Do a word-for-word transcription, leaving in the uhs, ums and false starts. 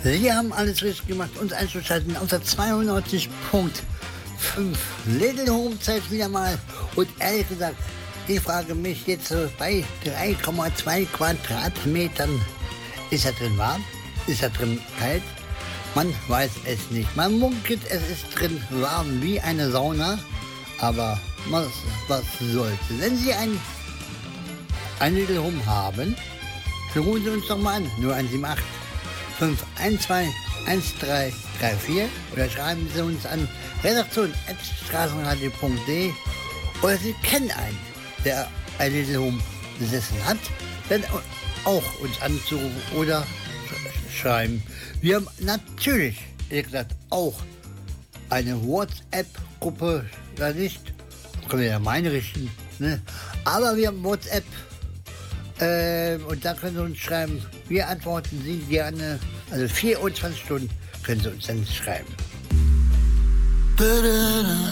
Sie haben alles richtig gemacht, uns einzuschalten auf der zweiundneunzig Komma fünf Little Home Zeit wieder mal. Und ehrlich gesagt, ich frage mich jetzt so bei drei Komma zwei Quadratmetern, ist da drin warm? Ist da drin kalt? Man weiß es nicht. Man munkelt, es ist drin warm wie eine Sauna. Aber was, was soll's? Wenn Sie ein, ein Little Home haben, dann rufen Sie uns doch mal an. null eins sieben acht fünf eins zwei eins drei drei vier oder schreiben Sie uns an redaktion at straßenradio punkt de oder Sie kennen einen, der ein Little Home besessen hat, dann auch uns anzurufen oder schreiben. Wir haben natürlich, wie gesagt, auch eine WhatsApp-Gruppe, da nicht, können wir ja mal einrichten, ne? Aber wir haben WhatsApp äh, und da können Sie uns schreiben, wir antworten Sie gerne, also vierundzwanzig Stunden können Sie uns dann schreiben. Da-da-da.